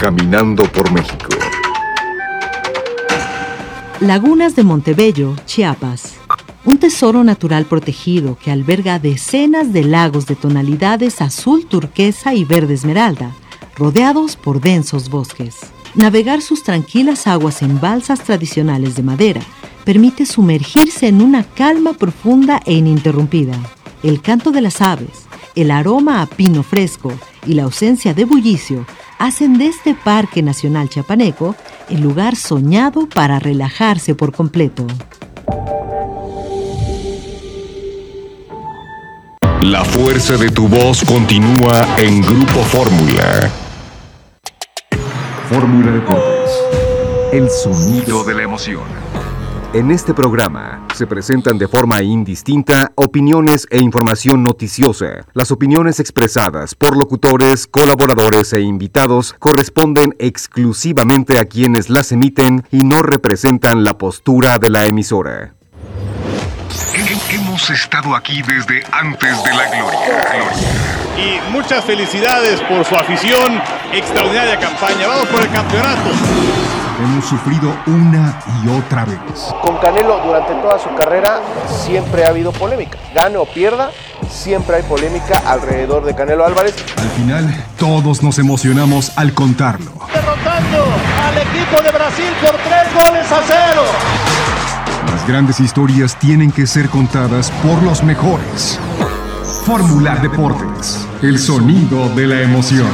Caminando por México. Lagunas de Montebello, Chiapas. Un tesoro natural protegido que alberga decenas de lagos de tonalidades azul turquesa y verde esmeralda, rodeados por densos bosques. Navegar sus tranquilas aguas en balsas tradicionales de madera permite sumergirse en una calma profunda e ininterrumpida. El canto de las aves, el aroma a pino fresco y la ausencia de bullicio hacen de este Parque Nacional Chiapaneco el lugar soñado para relajarse por completo. La fuerza de tu voz continúa en Grupo Fórmula. Fórmula Deportes. El sonido de la emoción. En este programa se presentan de forma indistinta opiniones e información noticiosa. Las opiniones expresadas por locutores, colaboradores e invitados corresponden exclusivamente a quienes las emiten y no representan la postura de la emisora. Hemos estado aquí desde antes de la gloria. Y muchas felicidades por su afición, extraordinaria campaña. Vamos por el campeonato. Hemos sufrido una y otra vez. Con Canelo durante toda su carrera siempre ha habido polémica. Gane o pierda, siempre hay polémica alrededor de Canelo Álvarez. Al final, todos nos emocionamos al contarlo. Derrotando al equipo de Brasil por 3-0. Las grandes historias tienen que ser contadas por los mejores. Fórmula Deportes, el sonido de la emoción.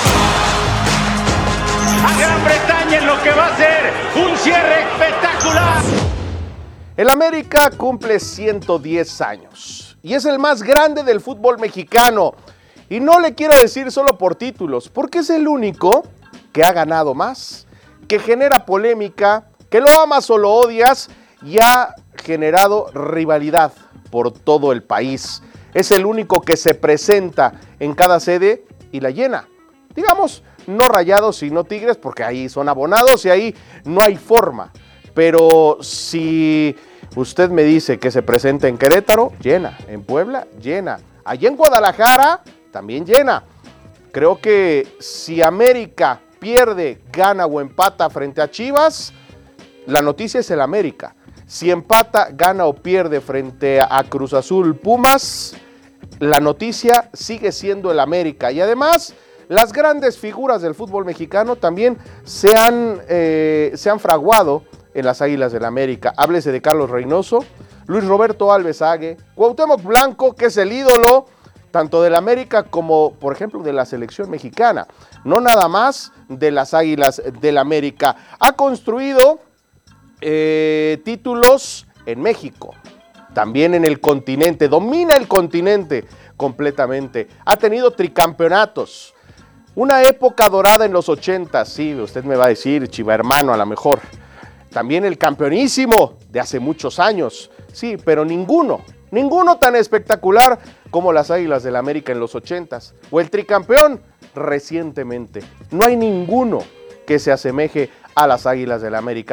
A Gran Bretaña en lo que va a ser un cierre espectacular. El América cumple 110 años y es el más grande del fútbol mexicano. Y no le quiero decir solo por títulos, porque es el único que ha ganado más, que genera polémica, que lo amas o lo odias y ha generado rivalidad por todo el país. Es el único que se presenta en cada sede y la llena. Digamos, no Rayados sino Tigres, porque ahí son abonados y ahí no hay forma. Pero si usted me dice que se presenta en Querétaro, llena. En Puebla, llena. Allí en Guadalajara, también llena. Creo que si América pierde, gana o empata frente a Chivas, la noticia es el América. Si empata, gana o pierde frente a Cruz Azul Pumas, la noticia sigue siendo el América. Y además, las grandes figuras del fútbol mexicano también se han fraguado en las Águilas del América. Háblese de Carlos Reynoso, Luis Roberto Alves Ague, Cuauhtémoc Blanco, que es el ídolo tanto del América como, por ejemplo, de la selección mexicana. No nada más de las Águilas del América. Ha construido títulos en México, también en el continente, domina el continente completamente, ha tenido tricampeonatos, una época dorada en los 80, sí, usted me va a decir, Chiva hermano, a lo mejor, también el campeonísimo de hace muchos años, sí, pero ninguno tan espectacular como las Águilas del América en los 80s, o el tricampeón recientemente, no hay ninguno que se asemeje a las Águilas del América.